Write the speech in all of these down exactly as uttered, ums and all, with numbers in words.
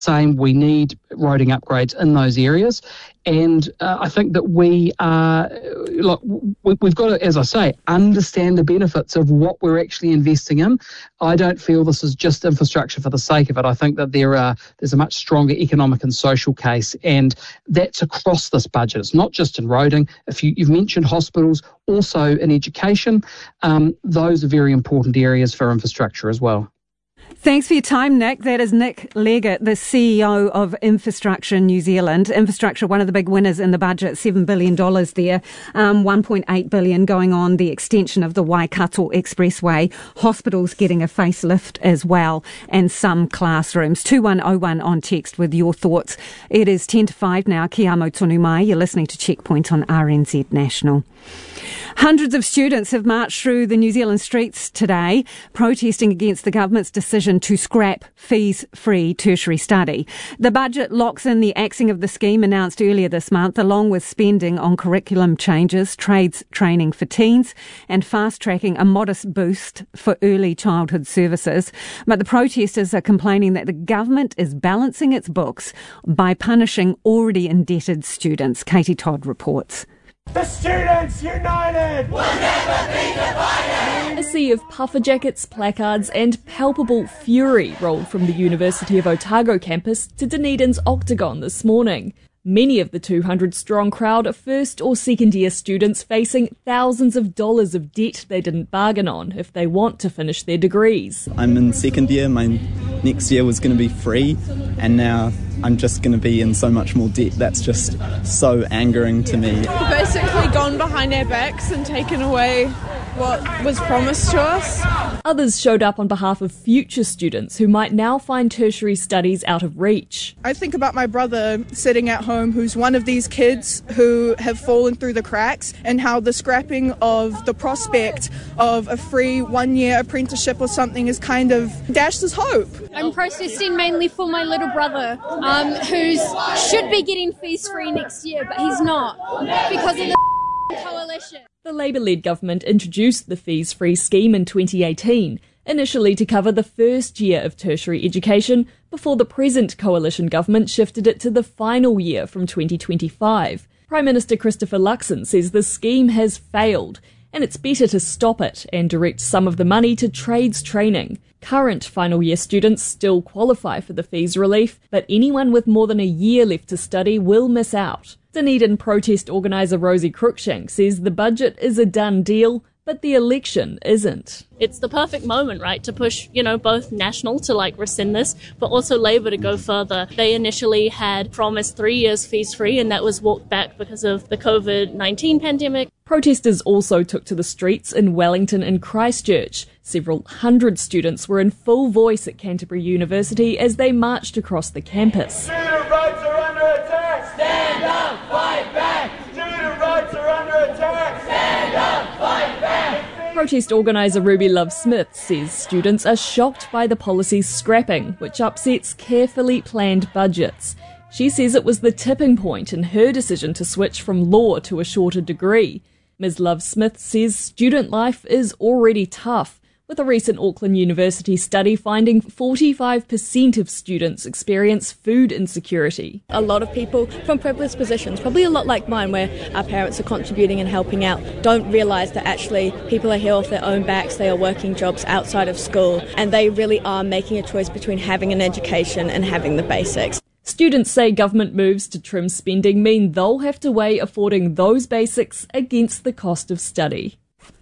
Same, we need roading upgrades in those areas. And uh, I think that we are, look, we've got to, as I say, understand the benefits of what we're actually investing in. I don't feel this is just infrastructure for the sake of it. I think that there are there's a much stronger economic and social case, and that's across this budget. It's not just in roading. If you, you've mentioned hospitals, also in education, um, those are very important areas for infrastructure as well. Thanks for your time, Nick. That is Nick Leggett, the C E O of Infrastructure New Zealand. Infrastructure, one of the big winners in the budget, seven billion dollars there, um, one point eight billion dollars going on the extension of the Waikato Expressway, hospitals getting a facelift as well, and some classrooms. two one oh one on text with your thoughts. It is ten to five now. Ki amo tonu mai. You're listening to Checkpoint on R N Z National. Hundreds of students have marched through the New Zealand streets today, protesting against the government's decision to scrap fees-free tertiary study. The budget locks in the axing of the scheme announced earlier this month, along with spending on curriculum changes, trades training for teens, and fast-tracking a modest boost for early childhood services. But the protesters are complaining that the government is balancing its books by punishing already indebted students. Katie Todd reports. The students united will never be divided. A sea of puffer jackets, placards and palpable fury rolled from the University of Otago campus to Dunedin's Octagon this morning. Many of the two hundred strong crowd are first or second year students facing thousands of dollars of debt they didn't bargain on if they want to finish their degrees. I'm in second year, my next year was going to be free, and now I'm just going to be in so much more debt. That's just so angering to me. Basically gone behind our backs and taken away what was promised to us. Others showed up on behalf of future students who might now find tertiary studies out of reach. I think about my brother sitting at home who's one of these kids who have fallen through the cracks, and how the scrapping of the prospect of a free one-year apprenticeship or something is kind of dashed his hope. I'm protesting mainly for my little brother, um, who should be getting fees free next year, but he's not because of the coalition. The Labour-led government introduced the fees-free scheme in twenty eighteen, initially to cover the first year of tertiary education, before the present coalition government shifted it to the final year from twenty twenty-five. Prime Minister Christopher Luxon says the scheme has failed, and it's better to stop it and direct some of the money to trades training. Current final year students still qualify for the fees relief, but anyone with more than a year left to study will miss out. Dunedin protest organiser Rosie Cruikshank says the budget is a done deal, but the election isn't. It's the perfect moment, right, to push, you know, both National to like rescind this, but also Labour to go further. They initially had promised three years fees free, and that was walked back because of the covid nineteen pandemic. Protesters also took to the streets in Wellington and Christchurch. Several hundred students were in full voice at Canterbury University as they marched across the campus. Student rights are under attack. Stand up, fight back. Student rights are under attack. Stand up, fight back. Protest organiser Ruby Love Smith says students are shocked by the policy's scrapping, which upsets carefully planned budgets. She says it was the tipping point in her decision to switch from law to a shorter degree. Miz Love Smith says student life is already tough, with a recent Auckland University study finding forty-five percent of students experience food insecurity. A lot of people from privileged positions, probably a lot like mine, where our parents are contributing and helping out, don't realise that actually people are here off their own backs, they are working jobs outside of school, and they really are making a choice between having an education and having the basics. Students say government moves to trim spending mean they'll have to weigh affording those basics against the cost of study.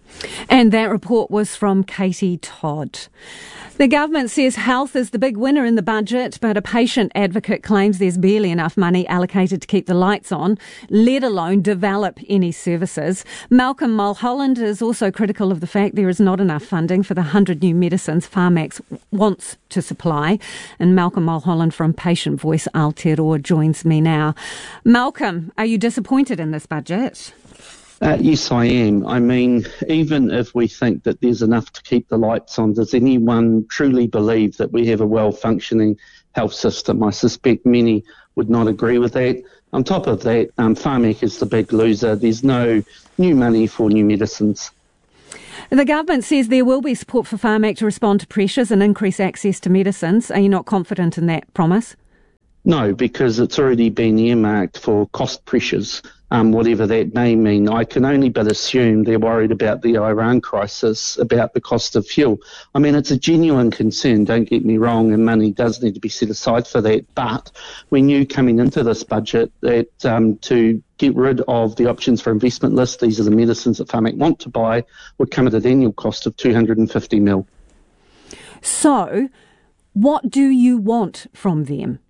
And that report was from Katie Todd. The government says health is the big winner in the budget, but a patient advocate claims there's barely enough money allocated to keep the lights on, let alone develop any services. Malcolm Mulholland is also critical of the fact there is not enough funding for the one hundred new medicines Pharmax wants to supply. And Malcolm Mulholland from Patient Voice Aotearoa joins me now. Malcolm, are you disappointed in this budget? Uh, yes, I am. I mean, even if we think that there's enough to keep the lights on, does anyone truly believe that we have a well-functioning health system? I suspect many would not agree with that. On top of that, um, Pharmac is the big loser. There's no new money for new medicines. The government says there will be support for Pharmac to respond to pressures and increase access to medicines. Are you not confident in that promise? No, because it's already been earmarked for cost pressures, um, whatever that may mean. I can only but assume they're worried about the Iran crisis, about the cost of fuel. I mean, it's a genuine concern, don't get me wrong, and money does need to be set aside for that. But we knew coming into this budget that um, to get rid of the options for investment list, these are the medicines that Pharmac want to buy, would come at an annual cost of two hundred fifty mil. So, what do you want from them?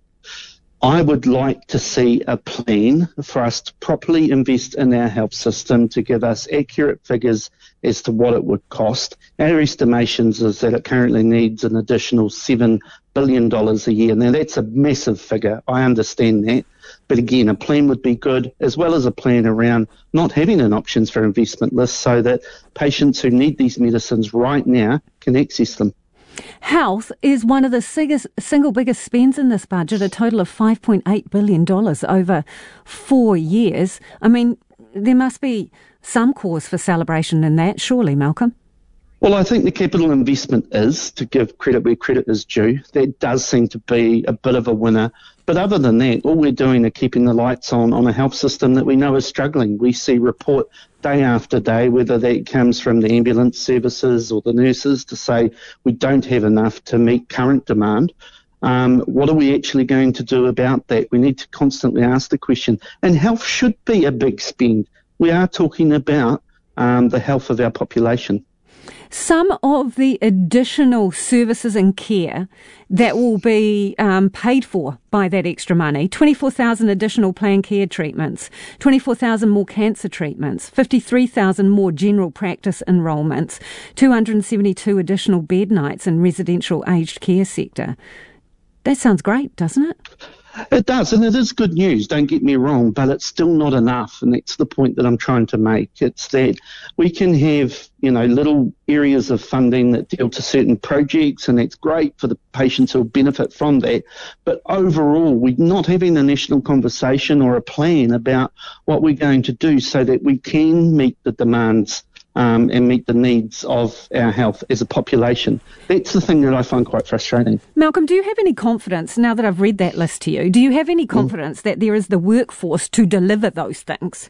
I would like to see a plan for us to properly invest in our health system to give us accurate figures as to what it would cost. Our estimations is that it currently needs an additional seven billion dollars a year. Now, that's a massive figure. I understand that. But again, a plan would be good, as well as a plan around not having an options for investment list so that patients who need these medicines right now can access them. Health is one of the biggest, single biggest spends in this budget, a total of five point eight billion dollars over four years. I mean, there must be some cause for celebration in that, surely, Malcolm? Well, I think the capital investment is, to give credit where credit is due. That does seem to be a bit of a winner. But other than that, all we're doing is keeping the lights on on a health system that we know is struggling. We see report day after day, whether that comes from the ambulance services or the nurses, to say we don't have enough to meet current demand. Um, what are we actually going to do about that? We need to constantly ask the question. And health should be a big spend. We are talking about um, the health of our population. Some of the additional services and care that will be um, paid for by that extra money, twenty-four thousand additional planned care treatments, twenty-four thousand more cancer treatments, fifty-three thousand more general practice enrolments, two hundred seventy-two additional bed nights in residential aged care sector. That sounds great, doesn't it? It does, and it is good news, don't get me wrong, but it's still not enough, and that's the point that I'm trying to make. It's that we can have, you know, little areas of funding that deal to certain projects, and that's great for the patients who will benefit from that, but overall, we're not having a national conversation or a plan about what we're going to do so that we can meet the demands Um, and meet the needs of our health as a population. That's the thing that I find quite frustrating. Malcolm, do you have any confidence, now that I've read that list to you, do you have any confidence mm. that there is the workforce to deliver those things?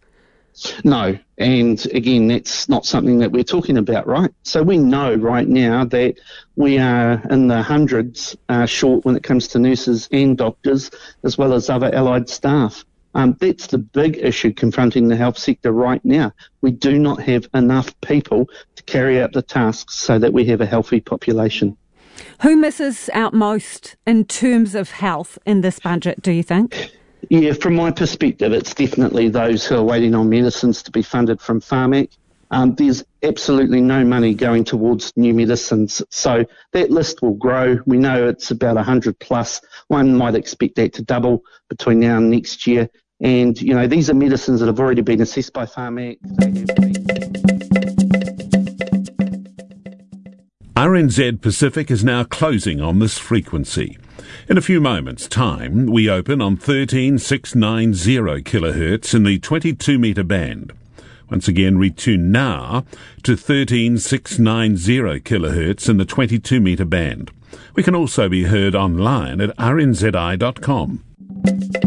No, and again, that's not something that we're talking about, right? So we know right now that we are in the hundreds uh, short when it comes to nurses and doctors, as well as other allied staff. Um, that's the big issue confronting the health sector right now. We do not have enough people to carry out the tasks so that we have a healthy population. Who misses out most in terms of health in this budget, do you think? Yeah, from my perspective, it's definitely those who are waiting on medicines to be funded from Pharmac. Um, there's absolutely no money going towards new medicines. So that list will grow. We know it's about one hundred plus. One might expect that to double between now and next year. And, you know, these are medicines that have already been assessed by Pharmac. R N Z Pacific is now closing on this frequency. In a few moments' time, we open on thirteen six ninety kilohertz in the twenty-two metre band. Once again, retune now to thirteen six ninety kilohertz in the twenty-two metre band. We can also be heard online at r n z i dot com.